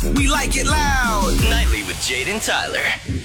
We like it loud. Nightly with Jade and Tyler.